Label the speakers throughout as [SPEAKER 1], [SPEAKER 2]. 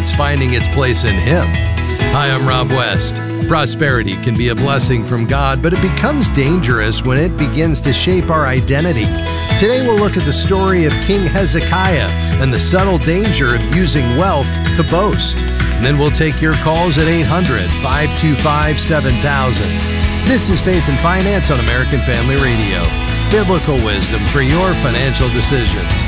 [SPEAKER 1] it's finding its place in Him. Hi, I'm Rob West. Prosperity can be a blessing from God, but it becomes dangerous when it begins to shape our identity. Today we'll look at the story of King Hezekiah and the subtle danger of using wealth to boast. And then we'll take your calls at 800-525-7000. This is Faith and Finance on American Family Radio. Biblical wisdom for your financial decisions.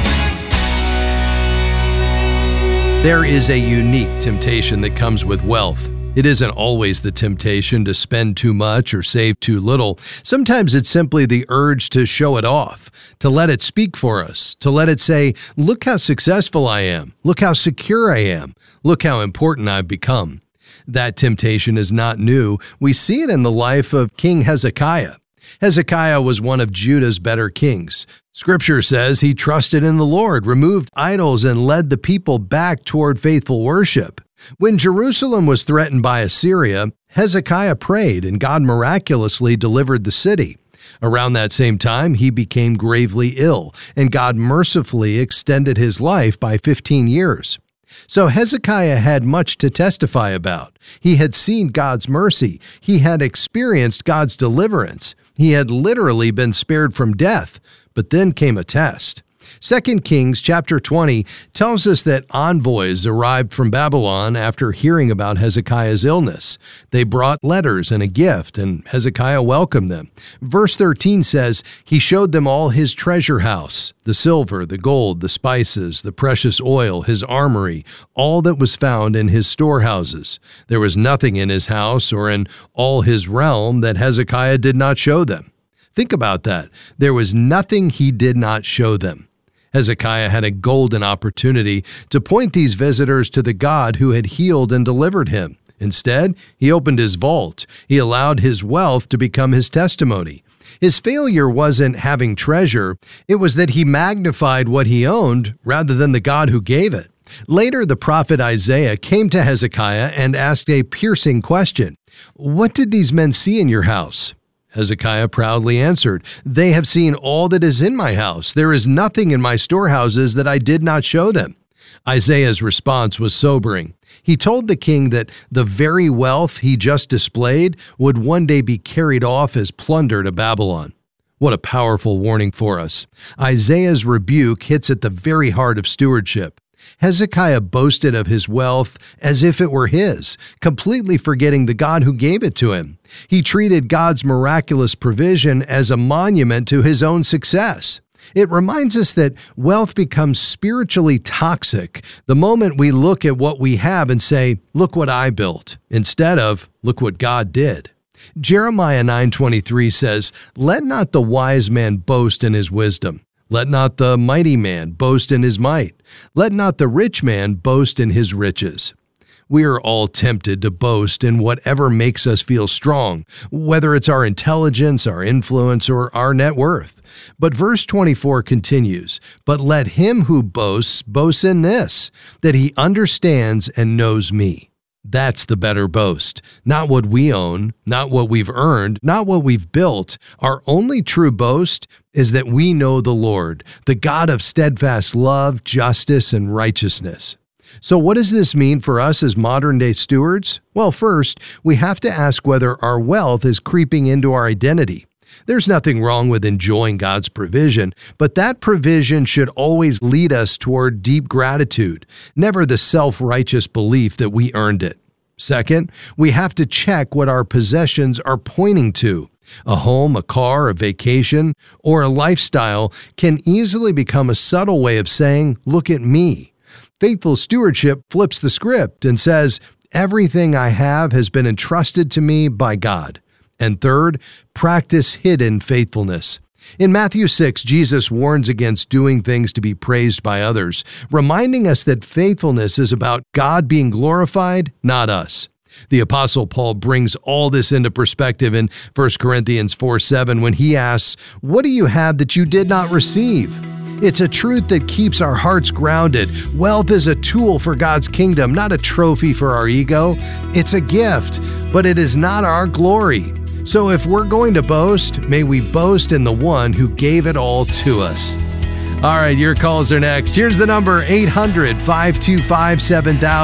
[SPEAKER 1] There is a unique temptation that comes with wealth. It isn't always the temptation to spend too much or save too little. Sometimes it's simply the urge to show it off, to let it speak for us, to let it say, look how successful I am, look how secure I am, look how important I've become. That temptation is not new. We see it in the life of King Hezekiah. Hezekiah was one of Judah's better kings. Scripture says he trusted in the Lord, removed idols, and led the people back toward faithful worship. When Jerusalem was threatened by Assyria, Hezekiah prayed and God miraculously delivered the city. Around that same time, he became gravely ill, and God mercifully extended his life by 15 years. So Hezekiah had much to testify about. He had seen God's mercy. He had experienced God's deliverance. He had literally been spared from death. But then came a test. 2 Kings chapter 20 tells us that envoys arrived from Babylon after hearing about Hezekiah's illness. They brought letters and a gift, and Hezekiah welcomed them. Verse 13 says, he showed them all his treasure house, the silver, the gold, the spices, the precious oil, his armory, all that was found in his storehouses. There was nothing in his house or in all his realm that Hezekiah did not show them. Think about that. There was nothing he did not show them. Hezekiah had a golden opportunity to point these visitors to the God who had healed and delivered him. Instead, he opened his vault. He allowed his wealth to become his testimony. His failure wasn't having treasure. It was that he magnified what he owned rather than the God who gave it. Later, the prophet Isaiah came to Hezekiah and asked a piercing question. What did these men see in your house? Hezekiah proudly answered, they have seen all that is in my house. There is nothing in my storehouses that I did not show them. Isaiah's response was sobering. He told the king that the very wealth he just displayed would one day be carried off as plunder to Babylon. What a powerful warning for us. Isaiah's rebuke hits at the very heart of stewardship. Hezekiah boasted of his wealth as if it were his, completely forgetting the God who gave it to him. He treated God's miraculous provision as a monument to his own success. It reminds us that wealth becomes spiritually toxic the moment we look at what we have and say, look what I built, instead of, look what God did. Jeremiah 9:23 says, let not the wise man boast in his wisdom. Let not the mighty man boast in his might. Let not the rich man boast in his riches. We are all tempted to boast in whatever makes us feel strong, whether it's our intelligence, our influence, or our net worth. But verse 24 continues, but let him who boasts boast in this, that he understands and knows me. That's the better boast. Not what we own, not what we've earned, not what we've built. Our only true boast is that we know the Lord, the God of steadfast love, justice, and righteousness. So what does this mean for us as modern-day stewards? Well, first, we have to ask whether our wealth is creeping into our identity. There's nothing wrong with enjoying God's provision, but that provision should always lead us toward deep gratitude, never the self-righteous belief that we earned it. Second, we have to check what our possessions are pointing to. A home, a car, a vacation, or a lifestyle can easily become a subtle way of saying, look at me. Faithful stewardship flips the script and says, everything I have has been entrusted to me by God. And third, practice hidden faithfulness. In Matthew 6, Jesus warns against doing things to be praised by others, reminding us that faithfulness is about God being glorified, not us. The Apostle Paul brings all this into perspective in 1 Corinthians 4:7 when he asks, what do you have that you did not receive? It's a truth that keeps our hearts grounded. Wealth is a tool for God's kingdom, not a trophy for our ego. It's a gift, but it is not our glory. So if we're going to boast, may we boast in the one who gave it all to us. All right, your calls are next. Here's the number, 800-525-7000.